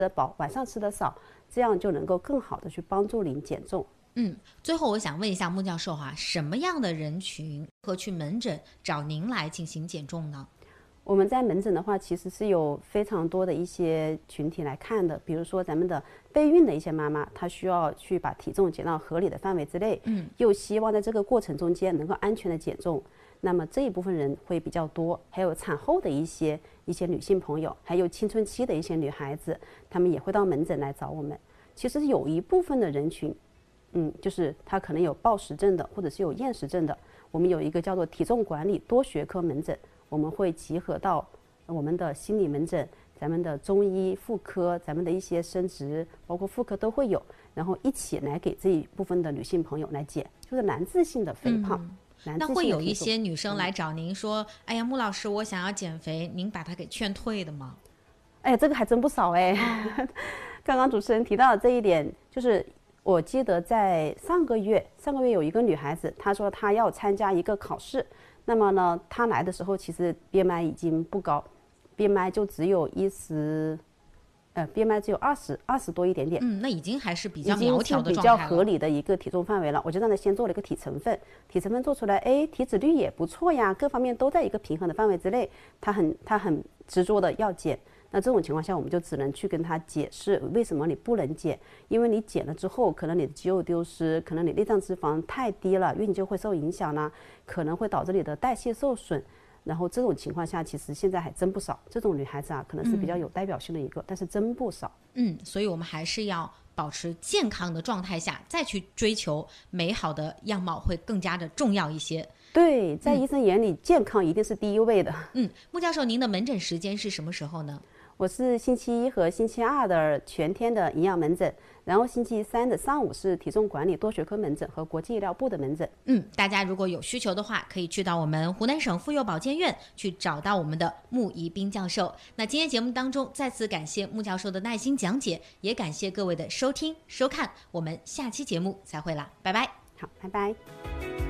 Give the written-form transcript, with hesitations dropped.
得饱，晚上吃得少，这样就能够更好的去帮助您减重。 最后我想问一下穆教授什么样的人群和去门诊找您来进行减重呢？ 我们在门诊的话，其实是有非常多的一些群体来看的，比如说咱们的备孕的一些妈妈，她需要去把体重减到合理的范围之内，又希望在这个过程中间能够安全的减重，那么这一部分人会比较多。还有产后的一些女性朋友，还有青春期的一些女孩子，她们也会到门诊来找我们。其实有一部分的人群，就是她可能有暴食症的，或者是有厌食症的，我们有一个叫做体重管理多学科门诊。我们会集合到我们的心理门诊、咱们的中医、妇科、咱们的一些生殖，包括妇科都会有，然后一起来给这一部分的女性朋友来减，就是难治性的肥胖。 那会有一些女生来找您说：“哎呀，穆老师，我想要减肥，您把她给劝退的吗？” 哎呀，这个还真不少哎。刚刚主持人提到的这一点，就是我记得在上个月有一个女孩子，她说她要参加一个考试。那么呢，他来的时候其实 BMI 已经不高，BMI 就只有BMI 只有20多一点点。 那已经还是比较苗条的状态了， 已经是比较合理的一个体重范围了。我就让他先做了一个体成分做出来，体脂率也不错呀，各方面都在一个平衡的范围之内。他很执着的要减。那这种情况下，我们就只能去跟他解释为什么你不能减，因为你减了之后，可能你的肌肉丢失，可能你内脏脂肪太低了，运就会受影响啦，可能会导致你的代谢受损。然后这种情况下，其实现在还真不少。这种女孩子可能是比较有代表性的一个，但是真不少。 所以我们还是要保持健康的状态下，再去追求美好的样貌，会更加的重要一些。 对，在医生眼里，健康一定是第一位的。 穆教授，您的门诊时间是什么时候呢？ 我是星期一和星期二的全天的营养门诊，然后星期三的上午是体重管理多学科门诊和国际医疗部的门诊。 大家如果有需求的话，可以去到我们湖南省妇幼保健院去找到我们的穆宜宾教授。那今天节目当中再次感谢穆教授的耐心讲解，也感谢各位的收听收看，我们下期节目再会啦，拜拜。 好，拜拜。